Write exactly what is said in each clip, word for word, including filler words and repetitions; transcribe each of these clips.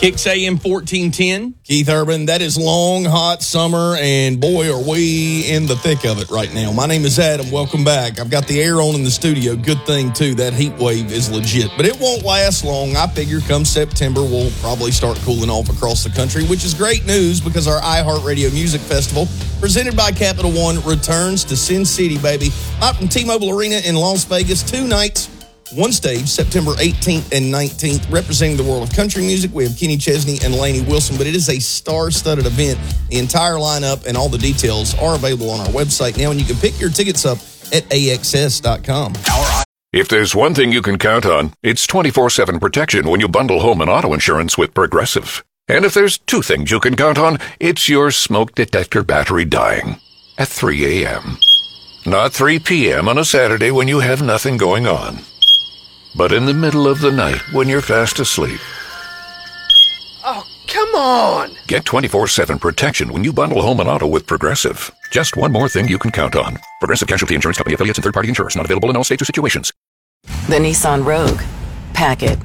Kicks A M fourteen ten. Keith Urban, that is long, hot summer, and boy, are we in the thick of it right now. My name is Adam. Welcome back. I've got the air on in the studio. Good thing, too. That heat wave is legit, but it won't last long. I figure come September, we'll probably start cooling off across the country, which is great news because our iHeartRadio Music Festival, presented by Capital One, returns to Sin City, baby. Out from T-Mobile Arena in Las Vegas, two nights. One stage, September eighteenth and nineteenth, representing the world of country music. We have Kenny Chesney and Lainey Wilson, but it is a star-studded event. The entire lineup and all the details are available on our website now, and you can pick your tickets up at A X S dot com. If there's one thing you can count on, it's twenty-four seven protection when you bundle home and auto insurance with Progressive. And if there's two things you can count on, it's your smoke detector battery dying at three a.m. Not three p.m. on a Saturday when you have nothing going on, but in the middle of the night when you're fast asleep. Oh, come on! Get twenty-four seven protection when you bundle home and auto with Progressive. Just one more thing you can count on. Progressive Casualty Insurance Company, affiliates, and third-party insurers. Not available in all states or situations. The Nissan Rogue. Pack it.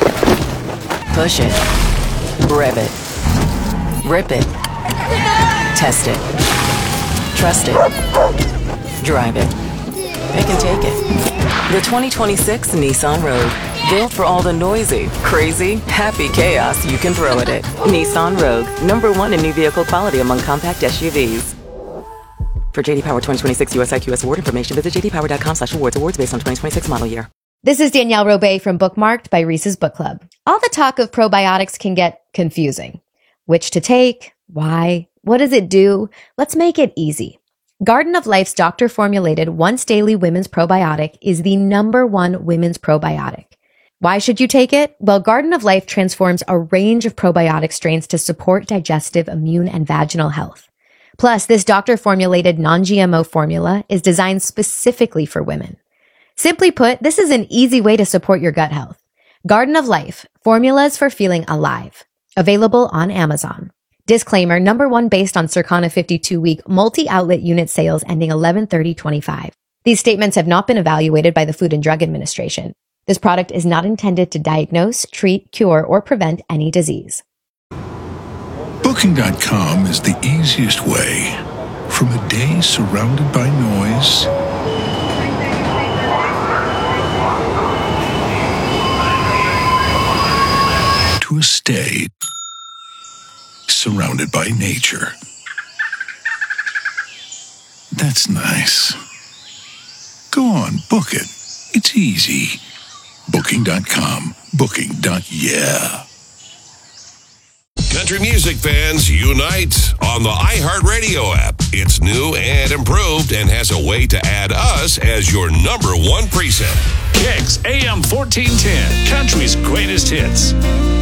Push it. Rev it. Rip it. Test it. Trust it. Drive it. They can take it. The twenty twenty-six Nissan Rogue. Built for all the noisy, crazy, happy chaos you can throw at it. Nissan Rogue. Number one in new vehicle quality among compact S U Vs. For J D Power twenty twenty-six U S I Q S award information, visit j d power dot com slash awards. Awards based on twenty twenty-six model year. This is Danielle Robay from Bookmarked by Reese's Book Club. All the talk of probiotics can get confusing. Which to take? Why? What does it do? Let's make it easy. Garden of Life's doctor-formulated once daily women's probiotic is the number one women's probiotic. Why should you take it? Well, Garden of Life transforms a range of probiotic strains to support digestive, immune, and vaginal health. Plus, this doctor-formulated non-G M O formula is designed specifically for women. Simply put, this is an easy way to support your gut health. Garden of Life, formulas for feeling alive. Available on Amazon. Disclaimer, number one based on Circana fifty-two week multi-outlet unit sales ending eleven thirty twenty-five. These statements have not been evaluated by the Food and Drug Administration. This product is not intended to diagnose, treat, cure, or prevent any disease. Booking dot com is the easiest way from a day surrounded by noise to a stay surrounded by nature. That's nice. Go on, book it. It's easy. Booking dot com. Booking. Yeah. Country music fans, unite on the iHeartRadio app. It's new and improved and has a way to add us as your number one preset. Kicks A M fourteen ten, country's greatest hits.